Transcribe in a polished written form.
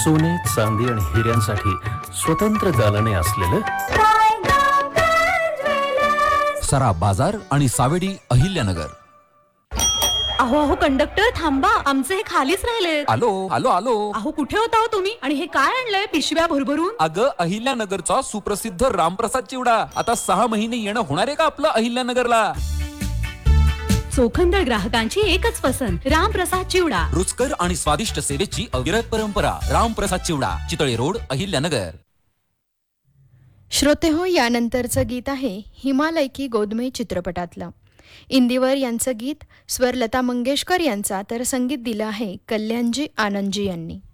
सोने, चांदी आणि हिऱ्यांसाठी स्वतंत्र दालने असलेलं सराफ बाजार आणि सावेडी अहिल्यानगर. अहो अहो कंडक्टर थांबा, आमचे हे खालीच राहिले. आलो आलो आलो. अहो कुठे होता हो तुम्ही? आणि हे काय आणलंय पिशव्या भरभरून? अगं अहिल्यानगरचा सुप्रसिद्ध रामप्रसाद चिवडा आता 6 महिने येणं होणार आहे का आपलं अहिल्यानगरला. चोखंदळ ग्राहकांची एकच पसंत, रामप्रसाद चिवडा. रुचकर आणि स्वादिष्ट सेवेची अविरत परंपरा. रामप्रसाद चिवडा, चितळे रोड, अहिल्यानगर. श्रोतेहो, यानंतरचं गीत आहे हिमालय की गोद में चित्रपटातलं. इंदिवर यांचं गीत, स्वर लता मंगेशकर यांचा, तर संगीत दिलं आहे कल्याणजी आनंदजी यांनी.